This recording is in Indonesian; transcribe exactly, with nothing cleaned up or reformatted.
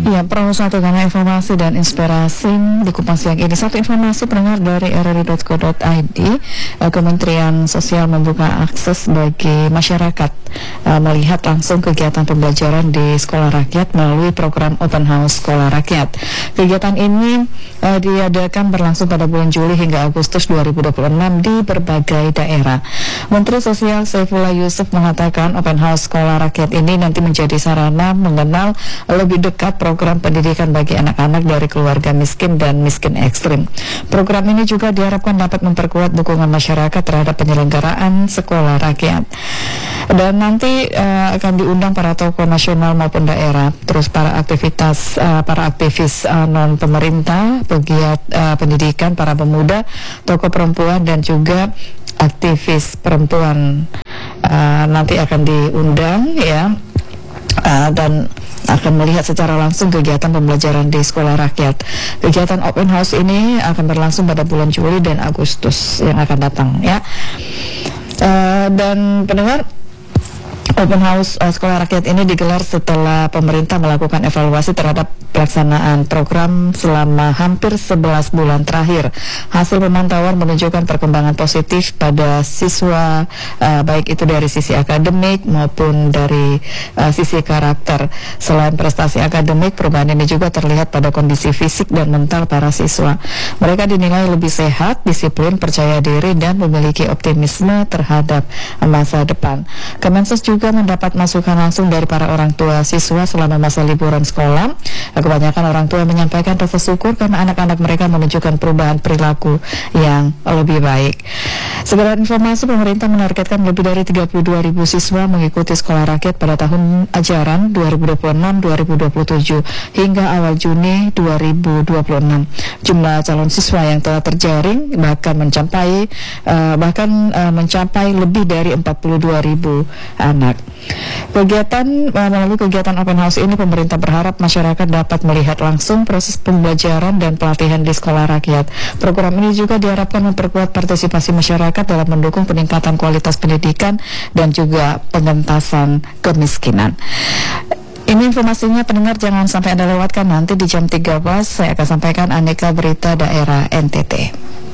Ya, Pro satu karena informasi dan inspirasi di Kupas Siang ini. Satu informasi pendengar dari r r i dot co dot i d, eh, Kementerian Sosial membuka akses bagi masyarakat eh, melihat langsung kegiatan pembelajaran di sekolah rakyat melalui program Open House Sekolah Rakyat. Kegiatan ini eh, diadakan berlangsung pada bulan Juli hingga Agustus dua ribu dua puluh enam di berbagai daerah. Menteri Sosial Saifullah Yusuf mengatakan Open House Sekolah Rakyat ini nanti menjadi sarana mengenal lebih dekat program pendidikan bagi anak-anak dari keluarga miskin dan miskin ekstrim. Program ini juga diharapkan dapat memperkuat dukungan masyarakat terhadap penyelenggaraan sekolah rakyat. Dan nanti uh, akan diundang para tokoh nasional maupun daerah, terus para aktivitas uh, para aktivis uh, non pemerintah, pegiat uh, pendidikan, para pemuda, tokoh perempuan dan juga aktivis perempuan uh, nanti akan diundang ya. Uh, dan akan melihat secara langsung kegiatan pembelajaran di sekolah rakyat. Kegiatan Open House ini akan berlangsung pada bulan Juli dan Agustus yang akan datang ya. Uh, dan pendengar, Open House uh, Sekolah Rakyat ini digelar setelah pemerintah melakukan evaluasi terhadap pelaksanaan program selama hampir sebelas bulan terakhir. Hasil pemantauan menunjukkan perkembangan positif pada siswa, uh, baik itu dari sisi akademik maupun dari uh, sisi karakter. Selain prestasi akademik, perubahan ini juga terlihat pada kondisi fisik dan mental para siswa. Mereka dinilai lebih sehat, disiplin, percaya diri, dan memiliki optimisme terhadap masa depan. Kemensos juga mendapat masukan langsung dari para orang tua siswa selama masa liburan sekolah. Kebanyakan orang tua menyampaikan rasa syukur karena anak-anak mereka menunjukkan perubahan perilaku yang lebih baik. Sekedar informasi, pemerintah menargetkan lebih dari tiga puluh dua ribu siswa mengikuti sekolah rakyat pada tahun ajaran dua ribu dua puluh enam dua ribu dua puluh tujuh hingga awal Juni dua ribu dua puluh enam. Jumlah calon siswa yang telah terjaring bahkan mencapai uh, bahkan uh, mencapai lebih dari empat puluh dua ribu anak. Kegiatan melalui kegiatan Open House ini, pemerintah berharap masyarakat dapat melihat langsung proses pembelajaran dan pelatihan di sekolah rakyat. Program ini juga diharapkan memperkuat partisipasi masyarakat dalam mendukung peningkatan kualitas pendidikan dan juga pengentasan kemiskinan. Ini informasinya pendengar, jangan sampai Anda lewatkan. Nanti di jam tiga belas saya akan sampaikan aneka berita daerah N T T.